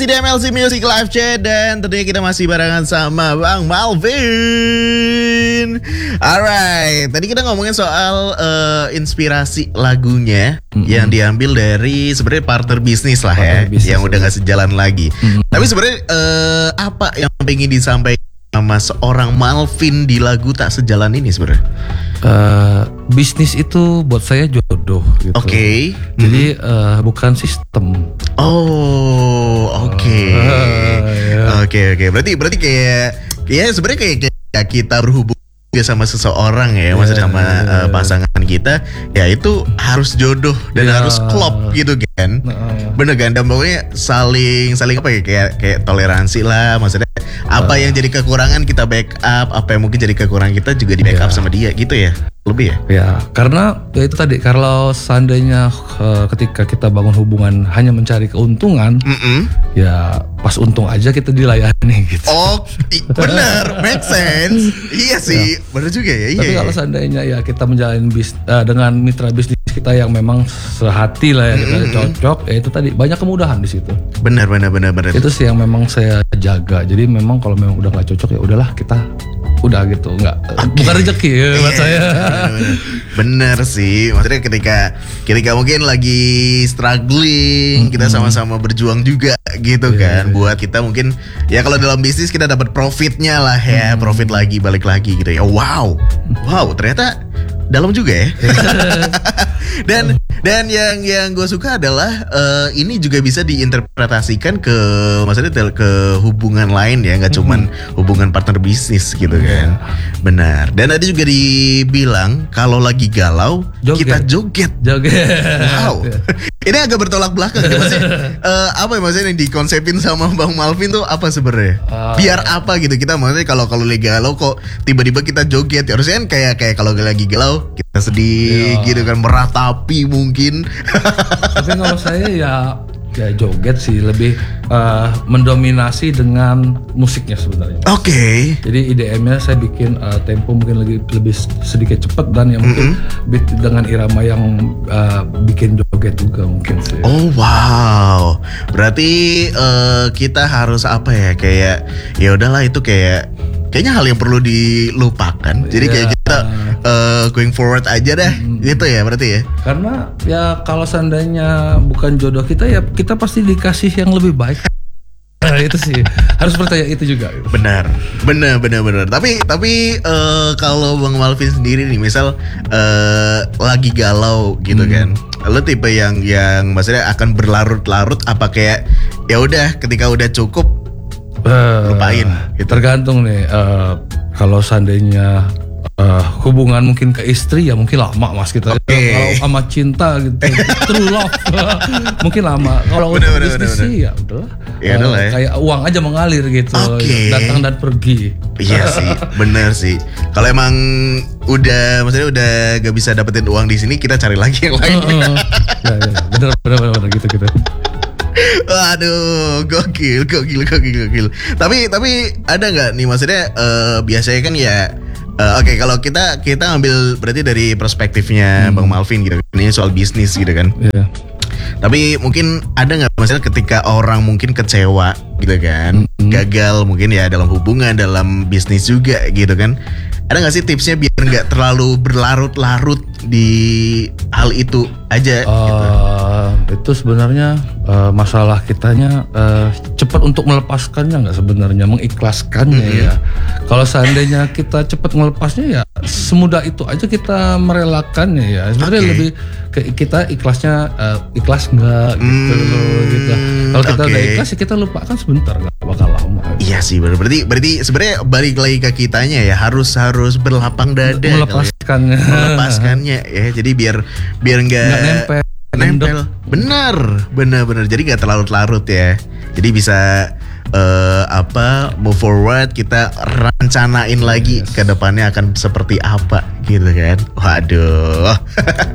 Masih di MLC Music Live Chat dan tentunya kita masih barengan sama Bang Malvin. Alright, tadi kita ngomongin soal inspirasi lagunya yang diambil dari sebenarnya partner bisnis lah yang udah gak sejalan lagi. Tapi sebenarnya apa yang pengen disampaikan sama seorang Malvin di lagu Tak Sejalan ini sebenarnya? Bisnis itu buat saya jodoh gitu. Oke. Jadi bukan sistem. Oh, oke. Oke. Berarti kayak sebenarnya kayak kita berhubung sama seseorang ya, maksudnya sama pasangan kita, ya itu harus jodoh dan harus klop gitu kan. Bener kan? Dan pokoknya saling apa ya, kayak toleransi lah, maksudnya apa yang jadi kekurangan kita backup, apa yang mungkin jadi kekurangan kita juga di backup sama dia gitu ya. Lebih ya? Ya, karena ya itu tadi, kalau seandainya ketika kita bangun hubungan hanya mencari keuntungan, ya pas untung aja kita dilayani gitu. Oh, bener, make sense. Iya sih, bener juga ya. Tapi kalau seandainya ya kita menjalani dengan mitra bisnis kita yang memang sehati lah ya, kita cocok, ya itu tadi banyak kemudahan di situ. Bener. Itu sih yang memang saya jaga. Jadi memang kalau memang udah nggak cocok, ya udahlah, kita udah gitu, bukan rezeki ya buat saya. Bener sih, maksudnya ketika mungkin lagi struggling, kita sama-sama berjuang juga gitu kan, buat kita mungkin ya kalau dalam bisnis kita dapat profitnya lah ya, profit lagi balik lagi gitu ya. Wow ternyata dalam juga ya. Dan yang gue suka adalah ini juga bisa diinterpretasikan ke maksudnya ke hubungan lain ya, nggak cuman hubungan partner bisnis gitu kan. Benar. Dan tadi juga dibilang kalau lagi galau kita joget. Wow. Ini agak bertolak belakang ya, maksudnya apa ya, maksudnya yang dikonsepin sama Bang Malvin tuh apa sebenarnya? Biar apa gitu, kita maksudnya kalau lagi galau kok tiba-tiba kita joget ya, harusnya kan kayak kalau lagi galau kita sedih gitu kan, meratapi mungkin. Tapi kalau saya ya joget sih, lebih mendominasi dengan musiknya sebenarnya. Oke. Jadi IDM-nya saya bikin tempo mungkin lebih sedikit cepat, dan ya mungkin beat dengan irama yang bikin joget juga mungkin sih. Oh wow. Berarti kita harus apa ya, kayak ya udahlah itu kayaknya hal yang perlu dilupakan. Jadi kayak kita going forward aja dah gitu ya berarti ya. Karena ya kalau seandainya bukan jodoh kita, ya kita pasti dikasih yang lebih baik. Itu sih harus percaya itu juga. Benar. Tapi kalau Bang Malvin sendiri nih, misal lagi galau gitu kan, lo tipe yang maksudnya akan berlarut-larut, apa kayak ya udah ketika udah cukup lupain gitu? Tergantung nih, kalau seandainya hubungan mungkin ke istri ya mungkin lama mas kita. Kalau sama cinta gitu, true love mungkin lama. Kalau untuk bisnis sih ya udahlah, kayak uang aja mengalir gitu, datang dan pergi. Iya sih, bener sih. Kalau emang maksudnya udah gak bisa dapetin uang di sini, kita cari lagi yang lain. Bener gitu. Waduh, gokil. Tapi ada nggak nih, maksudnya biasanya kan ya, oke, kalau kita ngambil berarti dari perspektifnya Bang Malvin gitu, ini soal bisnis gitu kan. Tapi mungkin ada nggak maksudnya ketika orang mungkin kecewa gitu kan, gagal mungkin ya dalam hubungan, dalam bisnis juga gitu kan. Ada nggak sih tipsnya biar nggak terlalu berlarut-larut di hal itu aja? Gitu? Itu sebenarnya masalah kitanya cepat untuk melepaskannya nggak sebenarnya, mengikhlaskannya ya. Kalau seandainya kita cepat melepasnya, ya semudah itu aja kita merelakannya ya. Sebenarnya lebih kita ikhlasnya ikhlas nggak gitu. Kalau kita udah ikhlas ya kita lupakan sebentar, nggak bakal lama. Iya sih, berarti sebenarnya balik lagi ke kitanya ya, harus berlapang dada melepaskannya ya. Jadi biar nggak nempel. Benar. Jadi nggak terlarut-larut ya. Jadi bisa move forward, kita rencanain lagi ke depannya akan seperti apa gitu kan. Waduh.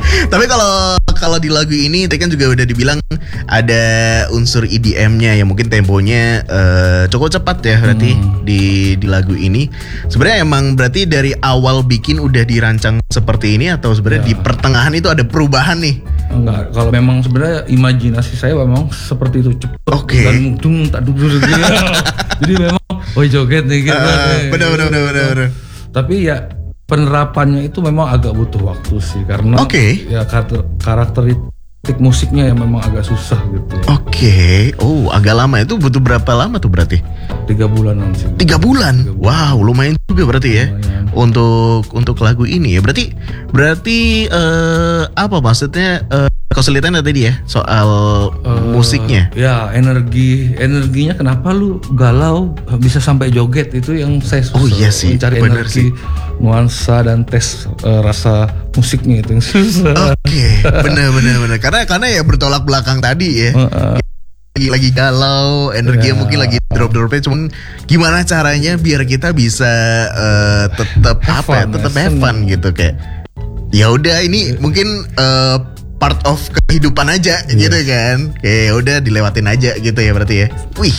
Tapi kalau di lagu ini tadi kan juga udah dibilang ada unsur EDM-nya yang mungkin temponya cukup cepat ya berarti di lagu ini. Sebenarnya emang berarti dari awal bikin udah dirancang seperti ini atau sebenarnya di pertengahan itu ada perubahan nih? Enggak, kalau memang sebenarnya imajinasi saya memang seperti itu cepat dan tak duduk gitu. Jadi memang joget nih gitu. Benar. Tapi ya penerapannya itu memang agak butuh waktu sih karena ya karakteristik musiknya yang memang agak susah gitu. Agak lama. Itu butuh berapa lama tuh berarti? 3 bulanan sih. 3 bulan? Wow, lumayan juga berarti ya. Untuk lagu ini ya. Berarti apa maksudnya kesulitannya tadi ya soal musiknya? Ya energinya kenapa lu galau bisa sampai joget itu yang saya susah. Iya sih, mencari energi, nuansa dan tes rasa musiknya itu yang susah. Benar. Karena ya bertolak belakang tadi ya. Lagi galau, energinya mungkin lagi drop-dropnya, cuman gimana caranya biar kita bisa tetap have fun gitu kayak. Ya udah ini mungkin part of kehidupan aja gitu kan. Kayak ya udah dilewatin aja gitu ya berarti ya. Wih,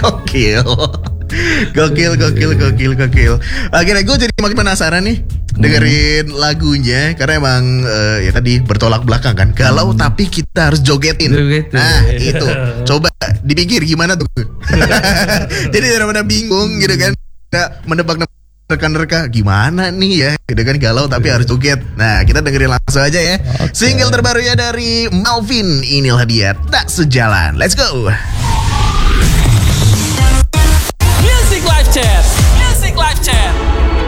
gokil. Akhirnya gue jadi makin penasaran nih dengerin lagunya karena emang ya tadi bertolak belakang kan. Galau tapi kita harus jogetin. Nah itu coba dipikir gimana tuh. Jadi daripada bingung gitu kan, menebak nerka gimana nih ya, gitu kan, galau tapi harus joget. Nah kita dengerin langsung aja ya. Single terbarunya dari Melvin, inilah dia Tak Sejalan. Let's go.